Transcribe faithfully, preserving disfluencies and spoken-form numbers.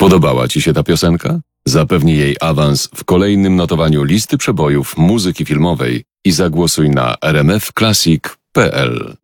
Podobała Ci się ta piosenka? Zapewnij jej awans w kolejnym notowaniu listy przebojów muzyki filmowej i zagłosuj na r m f classic kropka p l.